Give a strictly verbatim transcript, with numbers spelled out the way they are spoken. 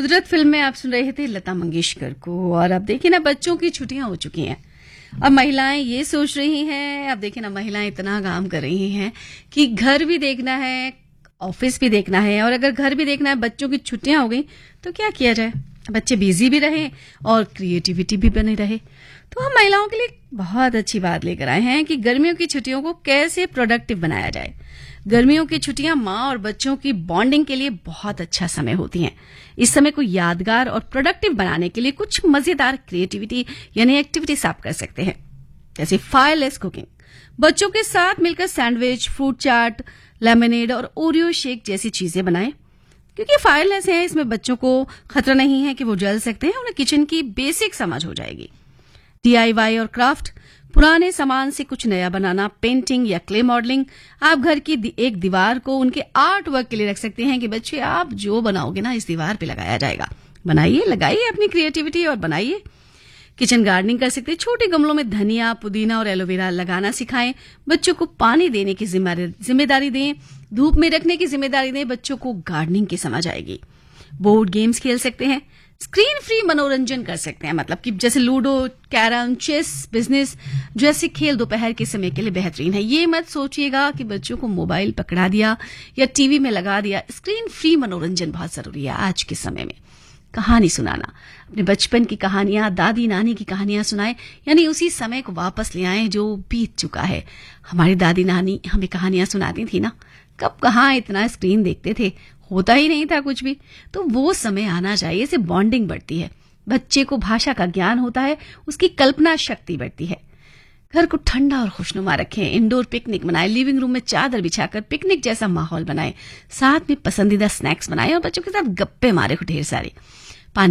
कुदरत फिल्म में आप सुन रहे थे लता मंगेशकर को। और अब देखिए ना, बच्चों की छुट्टियां हो चुकी हैं। अब महिलाएं ये सोच रही हैं, अब देखिए ना, महिलाएं इतना काम कर रही हैं कि घर भी देखना है, ऑफिस भी देखना है, और अगर घर भी देखना है, बच्चों की छुट्टियां हो गई तो क्या किया जाए? बच्चे बिजी भी रहे और क्रिएटिविटी भी बनी रहे। तो हम महिलाओं के लिए बहुत अच्छी बात लेकर आए हैं कि गर्मियों की छुट्टियों को कैसे प्रोडक्टिव बनाया जाए। गर्मियों की छुट्टियां माँ और बच्चों की बॉन्डिंग के लिए बहुत अच्छा समय होती हैं। इस समय को यादगार और प्रोडक्टिव बनाने के लिए कुछ मजेदार क्रिएटिविटी यानी एक्टिविटीज आप कर सकते हैं, जैसे फायरलेस कुकिंग। बच्चों के साथ मिलकर सैंडविच, फ्रूट चाट, लेमनेड और ओरियो शेक जैसी चीजें बनाएं। क्योंकि फायरलेस है, इसमें बच्चों को खतरा नहीं है कि वो जल सकते हैं, उन्हें किचन की बेसिक समझ हो जाएगी। डीआईवाई और क्राफ्ट, पुराने सामान से कुछ नया बनाना, पेंटिंग या क्ले मॉडलिंग। आप घर की दि- एक दीवार को उनके आर्ट वर्क के लिए रख सकते हैं कि बच्चे आप जो बनाओगे ना, इस दीवार पे लगाया जाएगा। बनाइए, लगाइए अपनी क्रिएटिविटी और बनाइए। किचन गार्डनिंग कर सकते हैं। छोटे गमलों में धनिया, पुदीना और एलोवेरा लगाना सिखाएं। बच्चों को पानी देने की जिम्मेदारी दें, धूप में रखने की जिम्मेदारी दें। बच्चों को गार्डनिंग की समझ आएगी। बोर्ड गेम्स खेल सकते हैं। स्क्रीन फ्री मनोरंजन कर सकते हैं, मतलब कि जैसे लूडो, कैरम, चेस, बिजनेस जैसे खेल दोपहर के समय के लिए बेहतरीन है। ये मत सोचिएगा कि बच्चों को मोबाइल पकड़ा दिया या टीवी में लगा दिया। स्क्रीन फ्री मनोरंजन बहुत जरूरी है आज के समय में। कहानी सुनाना, अपने बचपन की कहानियां, दादी नानी की कहानियां सुनाएं, यानी उसी समय को वापस ले आएं जो बीत चुका है। हमारी दादी नानी हमें कहानियां सुनाती थी ना, कब कहाँ इतना स्क्रीन देखते थे, होता ही नहीं था कुछ भी। तो वो समय आना चाहिए, इससे बॉन्डिंग बढ़ती है, बच्चे को भाषा का ज्ञान होता है, उसकी कल्पना शक्ति बढ़ती है। घर को ठंडा और खुशनुमा रखें। इंडोर पिकनिक मनाएं, लिविंग रूम में चादर बिछाकर पिकनिक जैसा माहौल बनाएं, साथ में पसंदीदा स्नैक्स बनाएं और बच्चों के साथ गप्पे मारे ढेर सारी।